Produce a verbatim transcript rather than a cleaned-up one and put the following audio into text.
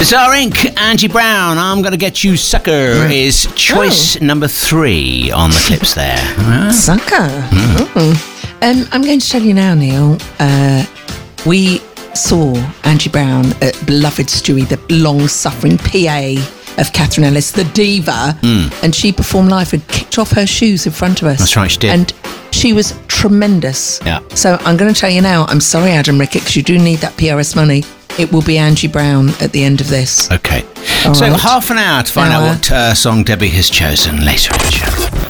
Bizarre Incorporated, Angie Brown, I'm Gonna Get You Sucker is choice oh. number three on the clips there. Right. Sucker. Mm. Um, I'm going to tell you now, Neil. Uh, we saw Angie Brown at beloved Stewie, the long-suffering P A of Catherine Ellis, the diva, mm. and she performed live and kicked off her shoes in front of us. That's right, she did. And she was tremendous. Yeah. So I'm going to tell you now, I'm sorry, Adam Rickett, because you do need that P R S money. It will be Angie Brown at the end of this. Okay. All so right. half an hour to find Hour. out what uh, song Debbie has chosen later in the show.